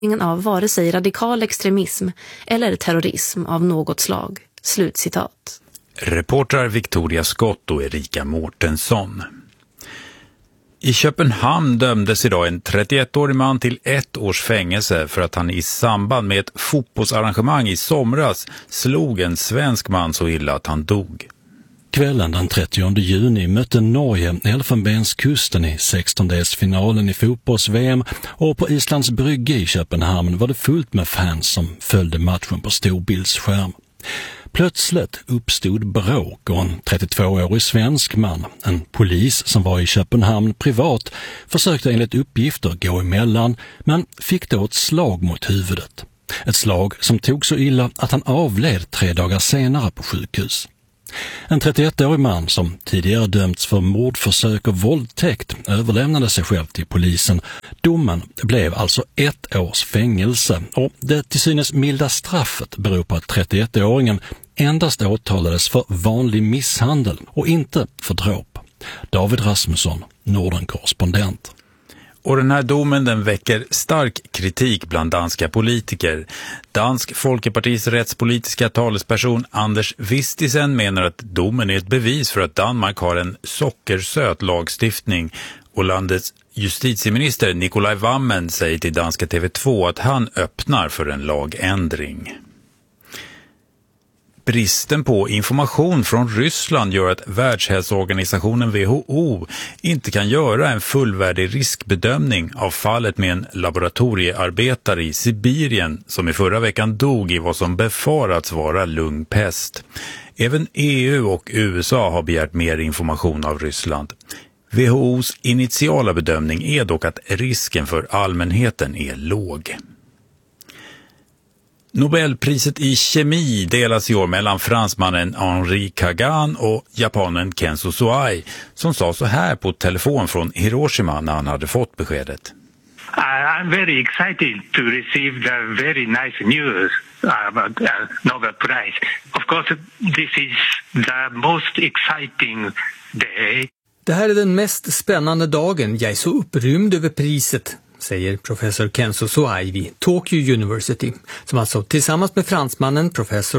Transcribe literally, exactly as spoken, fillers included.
av vare sig radikal extremism eller terrorism av något slag. Slutcitat. Reportrar Victoria Scott och Erika Mårtensson. I Köpenhamn dömdes idag en trettioettårig man till ett års fängelse för att han i samband med ett fotbollsarrangemang i somras slog en svensk man så illa att han dog. Kvällen den trettionde juni mötte Norge Elfenbenskusten i sextondelsfinalen i fotbolls-V M och på Islands brygge i Köpenhamn var det fullt med fans som följde matchen på storbildsskärm. Plötsligt uppstod bråk och en trettiotvåårig svensk man, en polis som var i Köpenhamn privat, försökte enligt uppgifter gå emellan men fick då ett slag mot huvudet. Ett slag som tog så illa att han avled tre dagar senare på sjukhus. En trettioettårig man som tidigare dömts för mordförsök och våldtäkt överlämnade sig själv till polisen. Domen blev alltså ett års fängelse och det till synes milda straffet beror på att trettioettåringen endast åtalades för vanlig misshandel och inte för dråp. David Rasmusson, Norden-korrespondent. Och den här domen den väcker stark kritik bland danska politiker. Dansk Folkepartis rättspolitiska talesperson Anders Vistisen menar att domen är ett bevis för att Danmark har en sockersöt lagstiftning. Och landets justitieminister Nikolaj Wammen säger till danska T V två att han öppnar för en lagändring. Bristen på information från Ryssland gör att Världshälsoorganisationen W H O inte kan göra en fullvärdig riskbedömning av fallet med en laboratoriearbetare i Sibirien som i förra veckan dog i vad som befarats vara lungpest. Även E U och U S A har begärt mer information av Ryssland. W H O:s initiala bedömning är dock att risken för allmänheten är låg. Nobelpriset i kemi delas i år mellan fransmannen Henri Kagan och japanen Kenzo Suai, som sa så här på telefon från Hiroshima när han hade fått beskedet. I'm very excited to receive the very nice news about the Nobel Prize. Of course, this is the most exciting day. Det här är den mest spännande dagen. Jag är så upprymd över priset, säger professor Kenzo Suai vid Tokyo University, som alltså tillsammans med fransmannen professor